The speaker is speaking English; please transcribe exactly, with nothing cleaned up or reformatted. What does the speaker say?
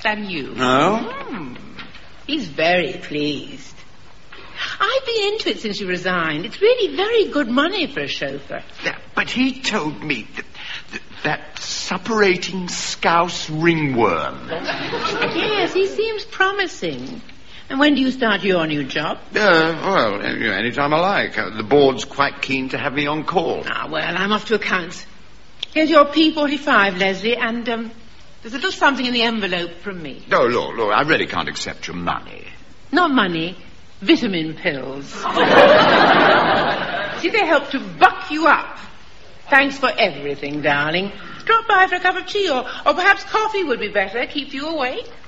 than you. No? Mm. He's very pleased. I've been into it since you resigned. It's really very good money for a chauffeur. Yeah, but he told me that, that, that suppurating scouse ringworm. Yes, he seems promising. And when do you start your new job? Uh, well, any time I like. Uh, the board's quite keen to have me on call. Ah, well, I'm off to accounts. Here's your P forty-five, Leslie, and um, there's a little something in the envelope from me. Oh, look, look, I really can't accept your money. Not money, vitamin pills. See, they help to buck you up. Thanks for everything, darling. Drop by for a cup of tea, or, or perhaps coffee would be better, keep you awake.